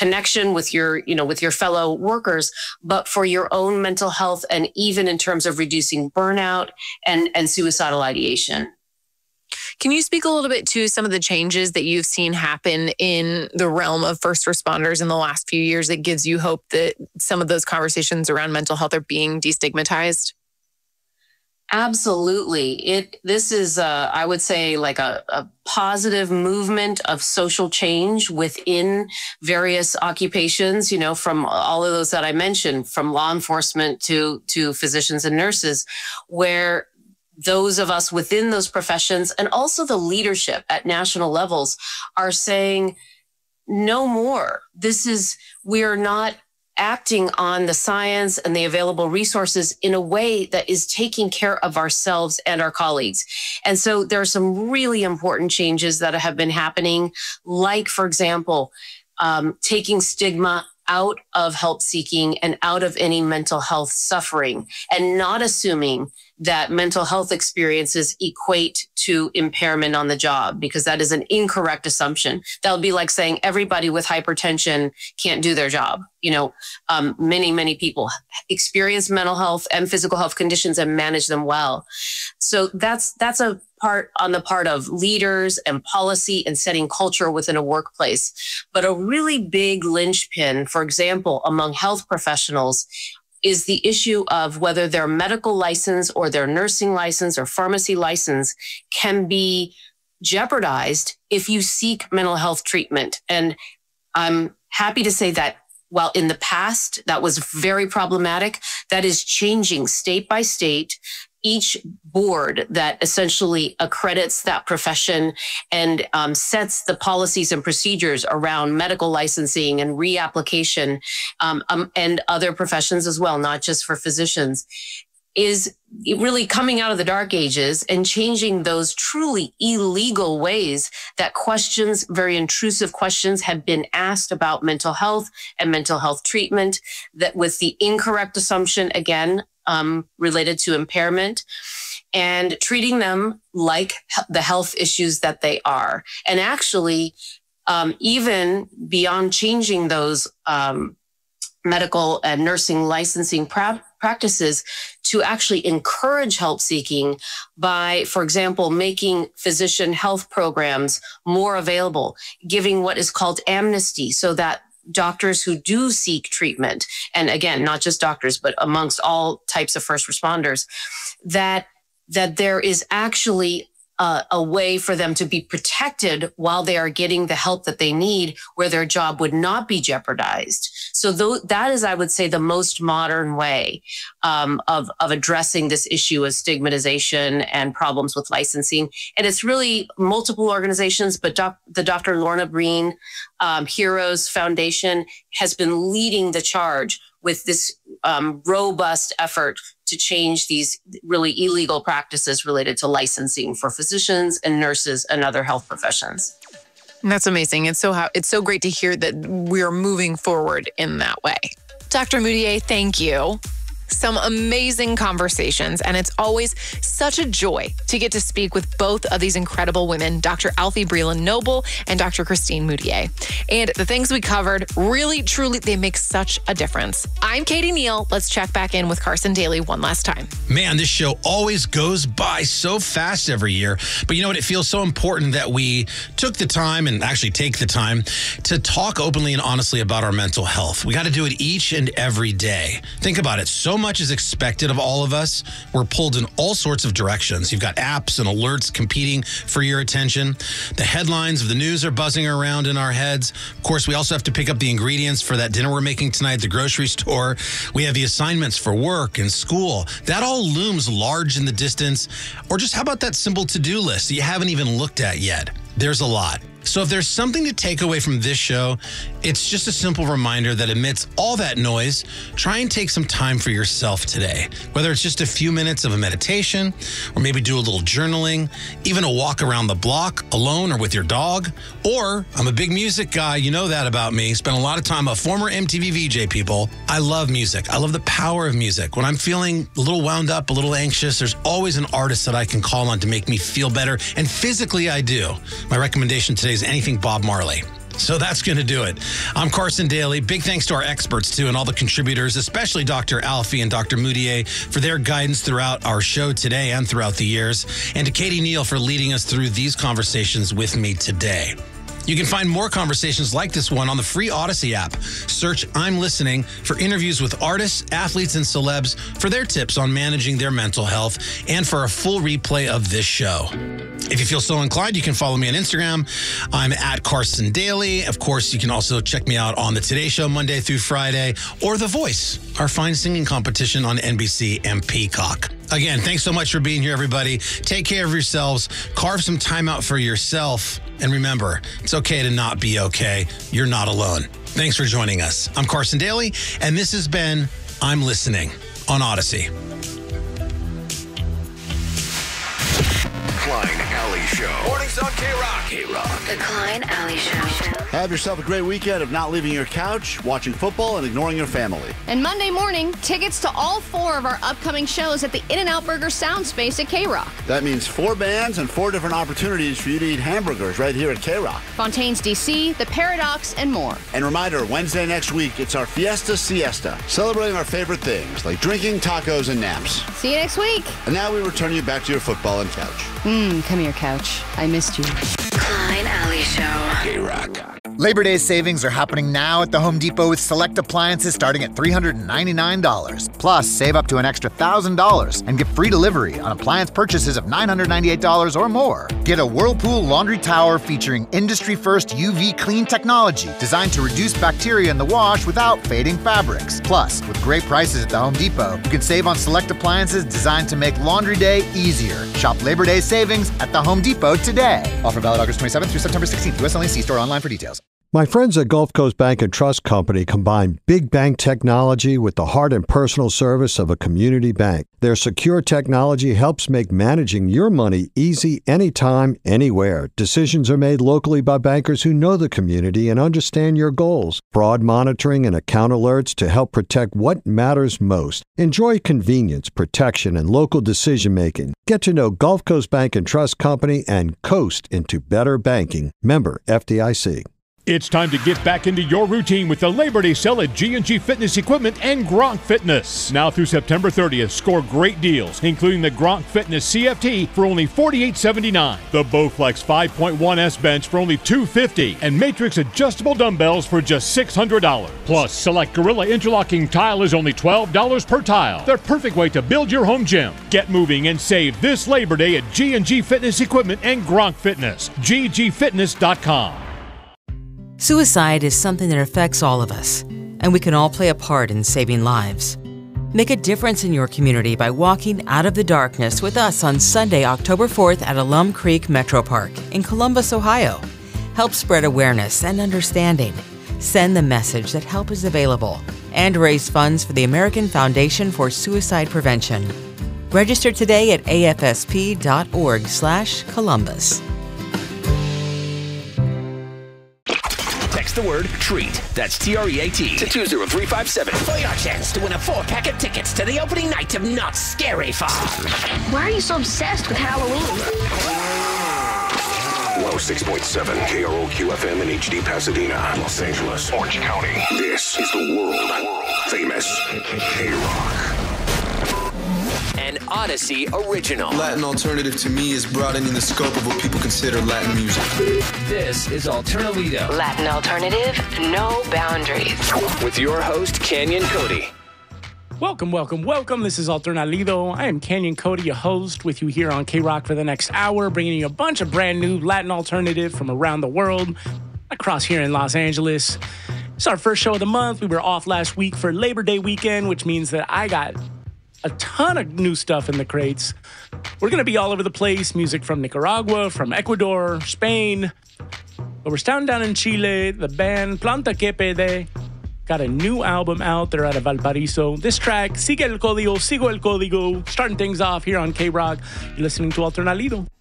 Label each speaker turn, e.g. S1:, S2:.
S1: connection with with your fellow workers, but for your own mental health, and even in terms of reducing burnout and suicidal ideation.
S2: Can you speak a little bit to some of the changes that you've seen happen in the realm of first responders in the last few years that gives you hope that some of those conversations around mental health are being destigmatized?
S1: Absolutely. This is, I would say, like a positive movement of social change within various occupations, from all of those that I mentioned, from law enforcement to physicians and nurses, where those of us within those professions and also the leadership at national levels are saying, no more. We're not acting on the science and the available resources in a way that is taking care of ourselves and our colleagues. And so there are some really important changes that have been happening, like, for example, taking stigma out of help seeking and out of any mental health suffering, and not assuming that mental health experiences equate to impairment on the job, because that is an incorrect assumption. That would be like saying everybody with hypertension can't do their job. Many people experience mental health and physical health conditions and manage them well. So that's a part on the part of leaders and policy and setting culture within a workplace. But a really big linchpin, for example, among health professionals, is the issue of whether their medical license or their nursing license or pharmacy license can be jeopardized if you seek mental health treatment. And I'm happy to say that while in the past that was very problematic, that is changing state by state. Each board that essentially accredits that profession and sets the policies and procedures around medical licensing and reapplication and other professions as well, not just for physicians, is really coming out of the dark ages and changing those truly illegal ways that very intrusive questions have been asked about mental health and mental health treatment, that with the incorrect assumption, again, related to impairment, and treating them like the health issues that they are. And actually, even beyond changing those medical and nursing licensing practices, to actually encourage help seeking by, for example, making physician health programs more available, giving what is called amnesty, so that doctors who do seek treatment, and again, not just doctors, but amongst all types of first responders, that there is actually a way for them to be protected while they are getting the help that they need, where their job would not be jeopardized. So that is, I would say, the most modern way of addressing this issue of stigmatization and problems with licensing. And it's really multiple organizations, but the Dr. Lorna Breen Heroes Foundation has been leading the charge with this robust effort to change these really illegal practices related to licensing for physicians and nurses and other health professions.
S2: That's amazing. It's so great to hear that we're moving forward in that way. Dr. Moutier, thank you. Some amazing conversations, and it's always such a joy to get to speak with both of these incredible women, Dr. Alfie Breland-Noble and Dr. Christine Moutier. And the things we covered, really, truly, they make such a difference. I'm Katie Neal. Let's check back in with Carson Daly one last time.
S3: Man, this show always goes by so fast every year. But you know what? It feels so important that we took the time, and actually take the time, to talk openly and honestly about our mental health. We got to do it each and every day. Think about it. So much is expected of all of us. We're pulled in all sorts of directions. You've got apps and alerts competing for your attention. The headlines of the news are buzzing around in our heads. Of course, we also have to pick up the ingredients for that dinner we're making tonight at the grocery store. We have the assignments for work and school. That all looms large in the distance. Or just how about that simple to-do list that you haven't even looked at yet? There's a lot. So if there's something to take away from this show, it's just a simple reminder that amidst all that noise, try and take some time for yourself today. Whether it's just a few minutes of a meditation, or maybe do a little journaling, even a walk around the block alone or with your dog. Or, I'm a big music guy, you know that about me. Spent a lot of time, a former MTV VJ, people. I love music. I love the power of music. When I'm feeling a little wound up, a little anxious, there's always an artist that I can call on to make me feel better. And physically, I do. My recommendation today is anything Bob Marley. So that's going to do it. I'm Carson Daly. Big thanks to our experts, too, and all the contributors, especially Dr. Alfie and Dr. Moutier for their guidance throughout our show today and throughout the years, and to Katie Neal for leading us through these conversations with me today. You can find more conversations like this one on the free Odyssey app. Search I'm Listening for interviews with artists, athletes, and celebs for their tips on managing their mental health and for a full replay of this show. If you feel so inclined, you can follow me on Instagram. I'm at Carson Daly. Of course, you can also check me out on The Today Show Monday through Friday or The Voice, our fine singing competition on NBC and Peacock. Again, thanks so much for being here, everybody. Take care of yourselves. Carve some time out for yourself. And remember, it's okay to not be okay. You're not alone. Thanks for joining us. I'm Carson Daly, and this has been I'm Listening on Odyssey.
S4: Klein Alley Show. Mornings on K-Rock. K-Rock.
S5: The Klein Alley Show.
S6: Have yourself a great weekend of not leaving your couch, watching football, and ignoring your family.
S7: And Monday morning, tickets to all 4 of our upcoming shows at the In-N-Out Burger Sound Space at K-Rock.
S6: That means 4 bands and 4 different opportunities for you to eat hamburgers right here at K-Rock.
S7: Fontaine's DC, The Paradox, and more.
S6: And reminder, Wednesday next week, it's our Fiesta Siesta, celebrating our favorite things like drinking, tacos, and naps.
S7: See you next week.
S6: And now we return you back to your football and couch.
S7: Come here, couch. I missed you.
S5: Klein Alley Show.
S4: K-Rock.
S8: Labor Day savings are happening now at the Home Depot with select appliances starting at $399. Plus, save up to an extra $1,000 and get free delivery on appliance purchases of $998 or more. Get a Whirlpool laundry tower featuring industry-first UV clean technology designed to reduce bacteria in the wash without fading fabrics. Plus, with great prices at the Home Depot, you can save on select appliances designed to make laundry day easier. Shop Labor Day savings at the Home Depot today. Offer valid August 27th through September 16th. U.S. only. See store online for details.
S9: My friends at Gulf Coast Bank and Trust Company combine big bank technology with the heart and personal service of a community bank. Their secure technology helps make managing your money easy anytime, anywhere. Decisions are made locally by bankers who know the community and understand your goals. Fraud monitoring and account alerts to help protect what matters most. Enjoy convenience, protection, and local decision-making. Get to know Gulf Coast Bank and Trust Company and coast into better banking. Member FDIC.
S10: It's time to get back into your routine with the Labor Day sale at G&G Fitness Equipment and Gronk Fitness. Now through September 30th, score great deals, including the Gronk Fitness CFT for only $48.79, the Bowflex 5.1S bench for only $250, and Matrix adjustable dumbbells for just $600. Plus, select Gorilla interlocking tile is only $12 per tile. The perfect way to build your home gym. Get moving and save this Labor Day at G&G Fitness Equipment and Gronk Fitness. ggfitness.com.
S11: Suicide is something that affects all of us, and we can all play a part in saving lives. Make a difference in your community by walking out of the darkness with us on Sunday, October 4th at Alum Creek Metro Park in Columbus, Ohio. Help spread awareness and understanding. Send the message that help is available and raise funds for the American Foundation for Suicide Prevention. Register today at afsp.org/Columbus.
S4: Text the word TREAT, that's TREAT, to 20357 for your chance to win a 4-pack of tickets to the opening night of Knott's Scary Farm.
S5: Why are you so obsessed with Halloween?
S4: 106.7 KROQ-FM in HD Pasadena, Los Angeles, Orange County. This is the world-famous K-Rock. An Odyssey original.
S12: Latin alternative to me is broadening the scope of what people consider Latin music.
S4: This is Alternalido.
S5: Latin alternative, no boundaries.
S4: With your host, Canyon Cody.
S13: Welcome, welcome, welcome. This is Alternalido. I am Canyon Cody, your host, with you here on K-Rock for the next hour, bringing you a bunch of brand new Latin alternative from around the world, across here in Los Angeles. It's our first show of the month. We were off last week for Labor Day weekend, which means that I got a ton of new stuff in the crates. We're going to be all over the place. Music from Nicaragua, from Ecuador, Spain. But we're down in Chile. The band Planta Que Pede got a new album out. They're out of Valparaiso. This track, Sigue el Código, Sigo el Código, starting things off here on K-Rock. You're listening to Alternalido.